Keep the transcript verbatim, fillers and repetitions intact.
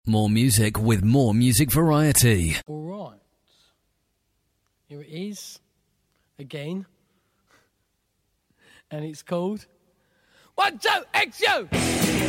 More music with more music variety. All right. Here it is. Again. And it's called One, Two, X, You!